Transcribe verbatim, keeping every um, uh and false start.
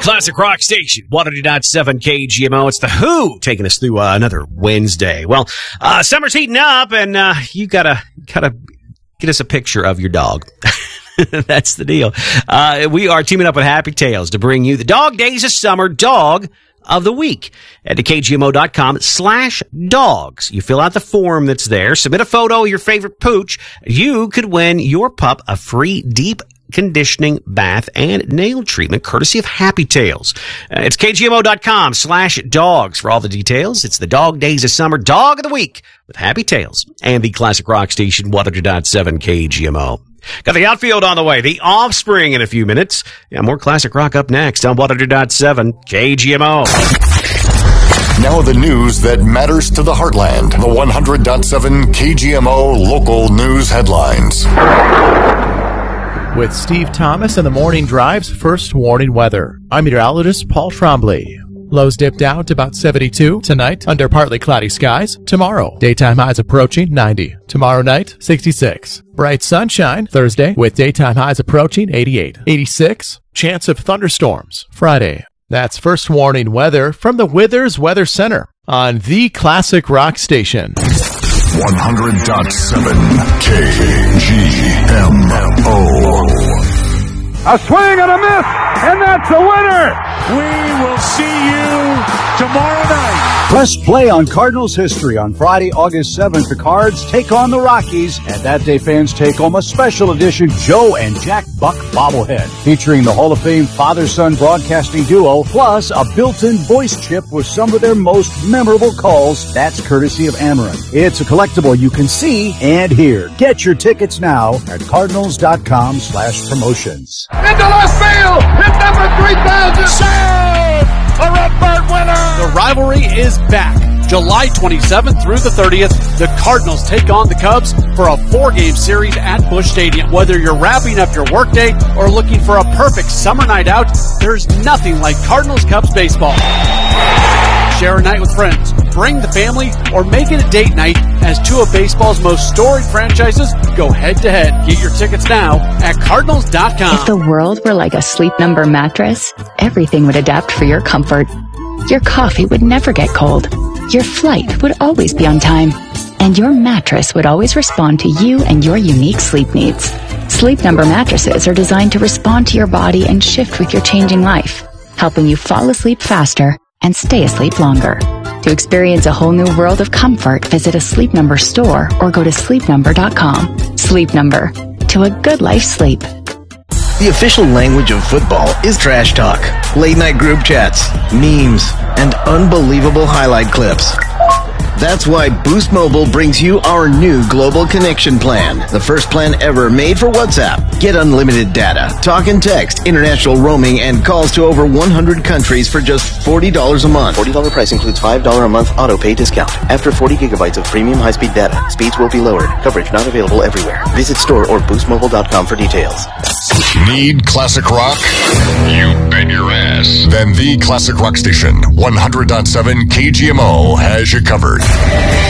Classic Rock Station, one oh two point seven K G M O. It's The Who taking us through uh, another Wednesday. Well, uh, summer's heating up, and uh, you gotta gotta get us a picture of your dog. That's the deal. Uh, we are teaming up with Happy Tales to bring you the Dog Days of Summer Dog of the Week. Head to kgmo.com slash dogs. You fill out the form that's there. Submit a photo of your favorite pooch. You could win your pup a free deep conditioning bath and nail treatment courtesy of Happy Tales. Uh, it's kgmo.com slash dogs for all the details. It's the Dog Days of Summer Dog of the Week with Happy Tales and the Classic Rock Station one oh two point seven K G M O. Got the outfield on the way. The Offspring in a few minutes. Yeah, more classic rock up next on one oh two point seven K G M O. Now the news that matters to the heartland. The one hundred point seven K G M O local news headlines. With Steve Thomas and the Morning Drive's first warning weather. I'm meteorologist Paul Trombley. Lows dip down to about seventy-two tonight under partly cloudy skies. Tomorrow, daytime highs approaching ninety. Tomorrow night, sixty-six. Bright sunshine Thursday with daytime highs approaching eighty-eight. eighty-six. Chance of thunderstorms Friday. That's first warning weather from the Withers Weather Center on the Classic Rock Station. one hundred point seven K G M O. A swing and a miss, and that's the winner! We will see you tomorrow night. Press play on Cardinals history on Friday, August seventh. The Cards take on the Rockies, and that day fans take home a special edition Joe and Jack Buck bobblehead featuring the Hall of Fame father-son broadcasting duo, plus a built-in voice chip with some of their most memorable calls. That's courtesy of Ameren. It's a collectible you can see and hear. Get your tickets now at cardinals.com slash promotions. Into left field! Hit number three thousand! Save! A Redbird winner! The rivalry is back. July twenty-seventh through the thirtieth, the Cardinals take on the Cubs for a four-game series at Busch Stadium. Whether you're wrapping up your workday or looking for a perfect summer night out, there's nothing like Cardinals-Cubs baseball. Share a night with friends, bring the family, or make it a date night as two of baseball's most storied franchises go head-to-head. Get your tickets now at cardinals dot com. If the world were like a Sleep Number mattress, everything would adapt for your comfort. Your coffee would never get cold. Your flight would always be on time. And your mattress would always respond to you and your unique sleep needs. Sleep Number mattresses are designed to respond to your body and shift with your changing life, helping you fall asleep faster and stay asleep longer. To experience a whole new world of comfort, visit a Sleep Number store or go to sleep number dot com. Sleep Number. To a good life sleep. The official language of football is trash talk, late-night group chats, memes, and unbelievable highlight clips. That's why Boost Mobile brings you our new Global Connection Plan, the first plan ever made for WhatsApp. Get unlimited data, talk and text, international roaming, and calls to over one hundred countries for just forty dollars a month. forty dollars price includes five dollars a month auto pay discount. After forty gigabytes of premium high-speed data, speeds will be lowered. Coverage not available everywhere. Visit store or boost mobile dot com for details. Need classic rock? You bet your ass. Then the Classic Rock Station, one hundred point seven K G M O has you covered.